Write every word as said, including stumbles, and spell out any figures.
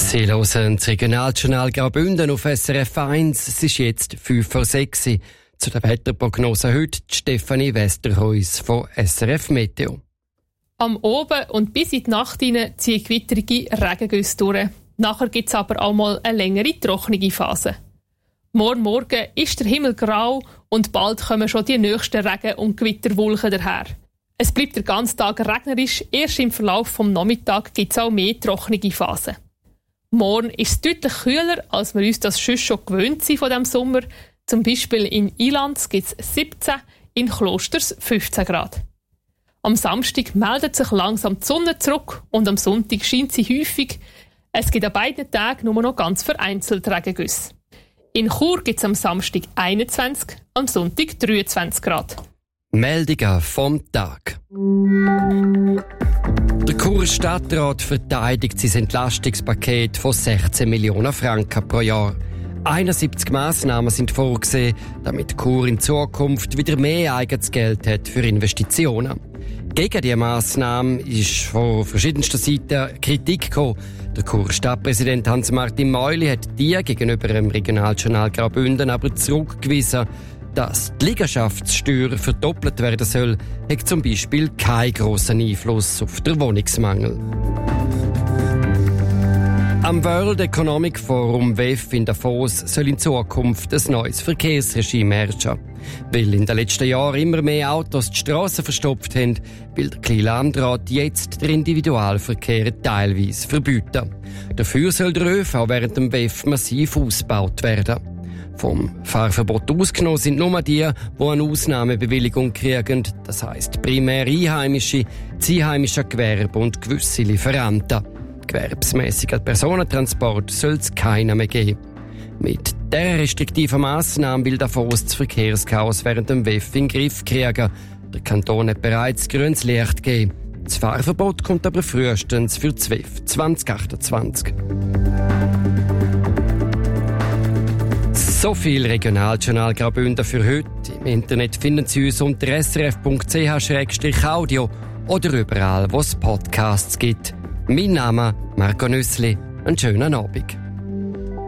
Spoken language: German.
Sie hören das Regionaljournal Graubünden auf S R F eins. Es ist jetzt fünf vor sechs. Zu der Wetterprognose heute Stefanie Westerhuis von S R F Meteo. Am Oben und bis in die Nacht hinein ziehen gewitterige Regengüsse durch. Nachher gibt es aber auch mal eine längere trockene Phase. Morgen Morgen ist der Himmel grau und bald kommen schon die nächsten Regen- und Gewitterwolken daher. Es bleibt den ganzen Tag regnerisch, erst im Verlauf des Nachmittags gibt es auch mehr trockene Phasen. Morgen ist es deutlich kühler, als wir uns das schon gewöhnt sind von diesem Sommer. Zum Beispiel in Ilanz gibt es siebzehn, in Klosters fünfzehn Grad. Am Samstag meldet sich langsam die Sonne zurück und am Sonntag scheint sie häufig. Es gibt an beiden Tagen nur noch ganz vereinzelt Regengüsse. In Chur gibt es am Samstag einundzwanzig, am Sonntag dreiundzwanzig Grad. Meldungen vom Tag. Der Churer Stadtrat verteidigt sein Entlastungspaket von sechzehn Millionen Franken pro Jahr. einundsiebzig Massnahmen sind vorgesehen, damit Chur in Zukunft wieder mehr eigenes Geld hat für Investitionen. Gegen diese Massnahmen ist von verschiedensten Seiten Kritik gekommen. Der Churer Stadtpräsident Hans-Martin Meuli hat die gegenüber dem Regionaljournal Graubünden aber zurückgewiesen. Dass die Liegenschaftssteuer verdoppelt werden soll, hat zum Beispiel keinen grossen Einfluss auf den Wohnungsmangel. Am World Economic Forum W E F in Davos soll in Zukunft ein neues Verkehrsregime herrschen. Weil in den letzten Jahren immer mehr Autos die Strassen verstopft haben, will der kleine Landrat jetzt den Individualverkehr teilweise verbieten. Dafür soll der ÖV während dem W E F massiv ausgebaut werden. Vom Fahrverbot ausgenommen sind nur die, die eine Ausnahmebewilligung kriegen, das heisst primär Einheimische, das einheimische Gewerbe und gewisse Lieferanten. Gewerbsmässiger Personentransport soll es keiner mehr geben. Mit dieser restriktiven Massnahme will Davos das Verkehrschaos während dem W E F in den Griff kriegen. Der Kanton hat bereits grünes Licht gegeben. Das Fahrverbot kommt aber frühestens für das W E F zwanzig achtundzwanzig. So viel Regionaljournal Graubünden für heute. Im Internet finden Sie uns unter s r f punkt c h slash audio oder überall, wo es Podcasts gibt. Mein Name Marco Nüssli. Einen schönen Abend.